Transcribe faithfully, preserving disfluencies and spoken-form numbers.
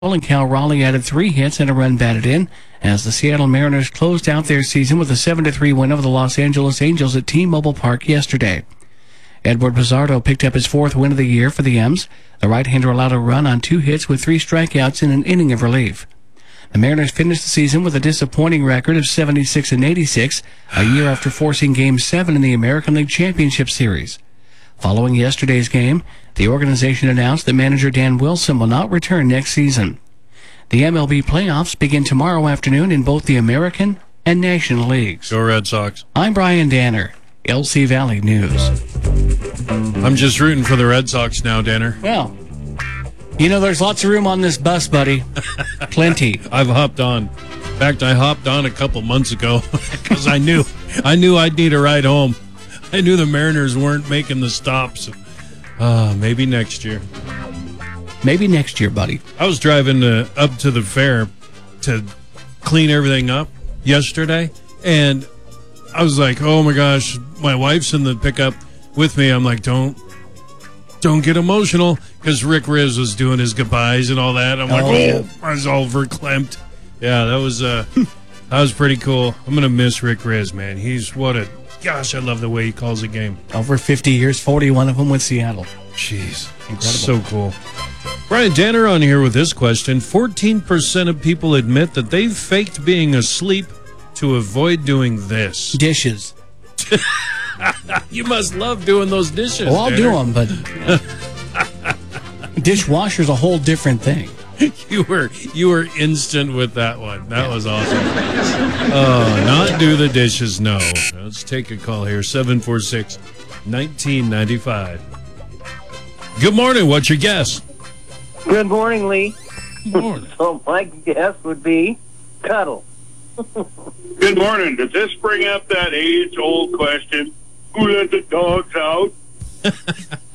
And Cal Raleigh added three hits and a run batted in as the Seattle Mariners closed out their season with a seven to three win over the Los Angeles Angels at T-Mobile Park yesterday. Edward Pizarro picked up his fourth win of the year for the M's. The right-hander allowed a run on two hits with three strikeouts in an inning of relief. The Mariners finished the season with a disappointing record of seventy-six and eighty-six, a year after forcing Game seven in the American League Championship Series. Following yesterday's game, the organization announced that manager Dan Wilson will not return next season. The M L B playoffs begin tomorrow afternoon in both the American and National Leagues. Go Red Sox. I'm Brian Danner, L C Valley News. I'm just rooting for the Red Sox now, Danner. Well, you know, there's lots of room on this bus, buddy. Plenty. I've hopped on. In fact, I hopped on a couple months ago because I knew I knew I'd need a ride home. I knew the Mariners weren't making the stops. Uh, maybe next year. Maybe next year, buddy. I was driving to, up to the fair to clean everything up yesterday, and I was like, oh my gosh, my wife's in the pickup with me. I'm like, don't, don't get emotional, because Rick Riz was doing his goodbyes and all that. I'm like, oh, yeah. I was all verklempt. Yeah, that was, uh, that was pretty cool. I'm going to miss Rick Riz, man. He's what a... Gosh, I love the way he calls a game. Over fifty years, forty-one of them with Seattle. Jeez. Incredible. So cool. Brian Danner on here with this question. fourteen percent of people admit that they've faked being asleep to avoid doing this. Dishes. You must love doing those dishes. Well, I'll Danner. do them, but dishwasher's a whole different thing. You were you were instant with that one. That was awesome. Oh, not do the dishes, no. Let's take a call here. seven four six, one nine nine five. Good morning. What's your guess? Good morning, Lee. Good morning. So my guess would be cuddle. Good morning. Does this bring up that age-old question, who let the dogs out?